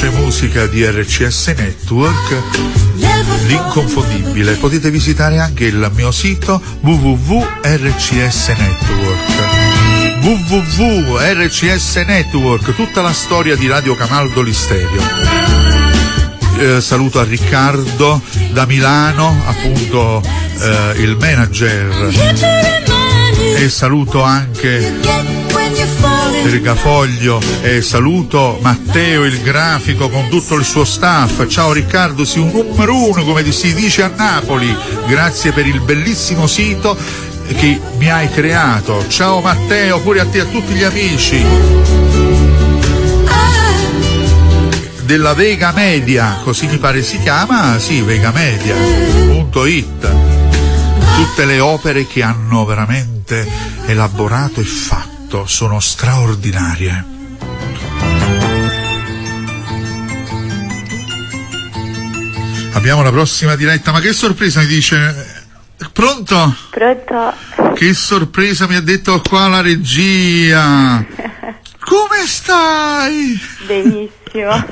voce e musica di RCS Network, l'inconfondibile. Potete visitare anche il mio sito www.rcs Network. www.rcs Network, tutta la storia di Radio Camaldoli Stereo. Saluto a Riccardo da Milano, appunto il manager, e saluto anche Gafoglio, e saluto Matteo il grafico con tutto il suo staff. Ciao Riccardo, sei un numero uno come si dice a Napoli, grazie per il bellissimo sito che mi hai creato. Ciao Matteo, pure a te e a tutti gli amici della Vega Media, così mi pare si chiama, sì, vegamedia.it, tutte le opere che hanno veramente elaborato e fatto sono straordinarie. Abbiamo la prossima diretta, ma che sorpresa, mi dice. Pronto? Pronto? Che sorpresa, mi ha detto qua la regia. Come stai? Benissimo.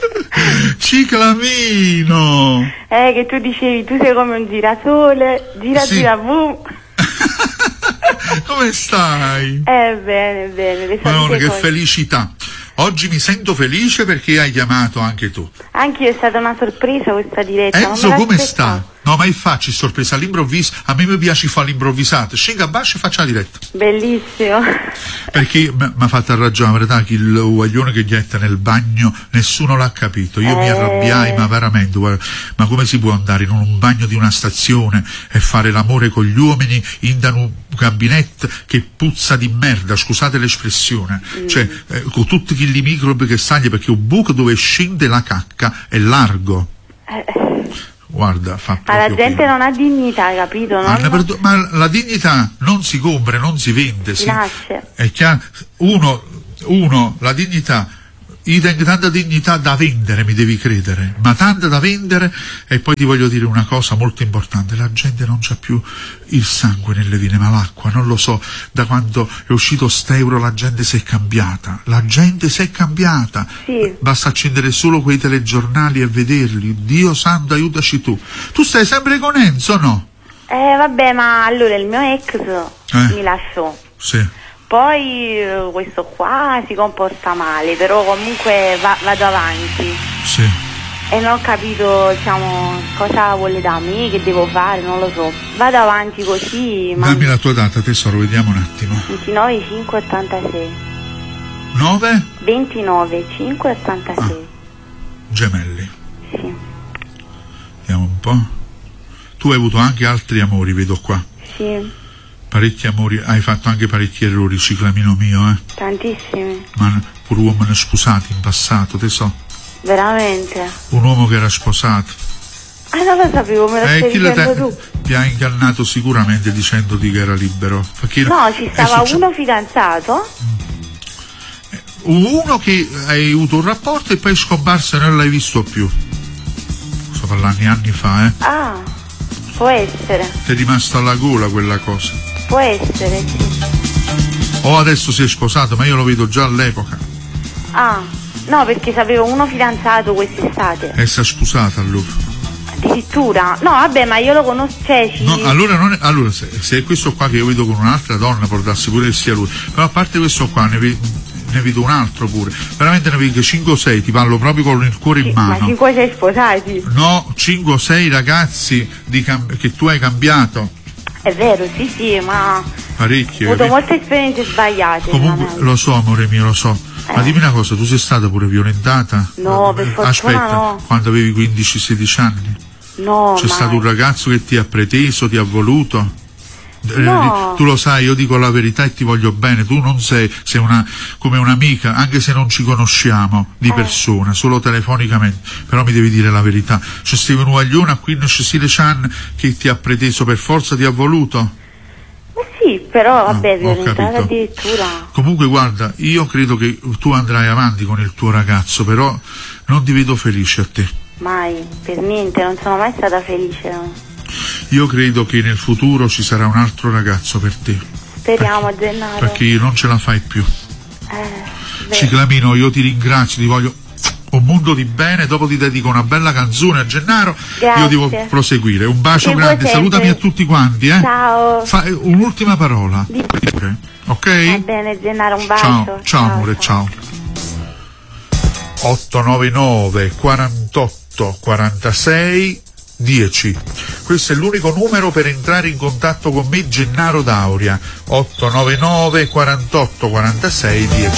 Ciclamino. Che tu dicevi, tu sei come un girasole, gira sì. Gira boom. Come stai? Bene, le Madonna, che cose. felicità. Oggi mi sento felice perché hai chiamato anche tu. Anche io, è stata una sorpresa questa diretta. Enzo, come sta? No, ma facci sorpresa all'improvviso. A me mi piace fare l'improvvisato. Scenga a basso e faccia la diretta. Bellissimo. Perché mi ha fatto ragione, verità, che il guaglione che getta nel bagno nessuno l'ha capito. Io mi arrabbiai, ma veramente, guarda, ma come si può andare in un bagno di una stazione e fare l'amore con gli uomini in un gabinetto che puzza di merda, scusate l'espressione, cioè con tutti quei microbi che stanno, perché un buco dove scende la cacca è largo. Guarda, fa ma la gente non ha dignità, capito? Ma la dignità non si compra, non si vende, si nasce. È chiaro. Uno, la dignità, io tengo tanta dignità da vendere, mi devi credere, ma tanta da vendere. E poi ti voglio dire una cosa molto importante: la gente non c'ha più il sangue nelle vene, ma l'acqua. Non lo so, da quando è uscito st'euro la gente si è cambiata, sì. Basta accendere solo quei telegiornali e vederli. Dio santo, aiutaci tu stai sempre con Enzo, no? Vabbè, ma allora il mio ex mi lasciò, sì. Poi questo qua si comporta male, però comunque vado avanti. Sì. E non ho capito, diciamo, cosa vuole da me, che devo fare, non lo so. Vado avanti così. Dammi la tua data, tesoro, vediamo un attimo. 29/5/86. 9? 29/5/86. Gemelli. Sì. Vediamo un po'. Tu hai avuto anche altri amori, vedo qua. Sì. Parecchi amori, hai fatto anche parecchi errori, ciclamino mio, Tantissimi. Ma pure uomini sposati in passato, te so. Veramente? Un uomo che era sposato. Non lo sapevo, me lo stai dicendo tu. Ti ha ingannato sicuramente dicendoti che era libero. Perché no, ci stava uno fidanzato. Uno che hai avuto un rapporto e poi è scomparso e non l'hai visto più. Sto parlando anni fa, può essere. Ti è rimasto alla gola quella cosa. Può essere, sì. O adesso si è sposato, ma io lo vedo già all'epoca. No, perché sapevo uno fidanzato quest'estate. E si è sposata allora. Addirittura? No, vabbè, ma io lo conosco, No, allora se è questo qua che io vedo con un'altra donna, può darsi pure che sia lui. Però a parte questo qua ne vedo un altro pure. Veramente ne vedo 5 o 6, ti parlo proprio con il cuore in mano. Ma 5 o 6 sposati? No, 5 o 6 ragazzi che tu hai cambiato. È vero, sì, ma parecchie. Ho avuto molte esperienze sbagliate. Comunque lo so, amore mio, lo so. Ma dimmi una cosa, tu sei stata pure violentata? No, per fortuna. Aspetta, no. Quando avevi 15-16 anni? No, C'è stato un ragazzo che ti ha preteso, ti ha voluto? No. Tu lo sai, io dico la verità e ti voglio bene. Tu non sei come un'amica, anche se non ci conosciamo di persona, solo telefonicamente, però mi devi dire la verità. C'è stato un guaglione a 15-16 anni che ti ha preteso per forza, ti ha voluto? Sì, però vabbè, violentata addirittura. Comunque guarda, io credo che tu andrai avanti con il tuo ragazzo, però non ti vedo felice a te. Mai, per niente, non sono mai stata felice. No. Io credo che nel futuro ci sarà un altro ragazzo per te. Speriamo, Gennaro. Perché non ce la fai più. Ciclamino, io ti ringrazio, ti voglio un mondo di bene. Dopo ti dedico una bella canzone a Gennaro. Grazie. Io devo proseguire. Un bacio grande, sempre. salutami a tutti quanti. Ciao. Un'ultima parola. Ok? Va bene Gennaro, un bacio. Ciao amore, ciao. 899 48 46 10. Questo è l'unico numero per entrare in contatto con me, Gennaro D'Auria. 899 48 46 10.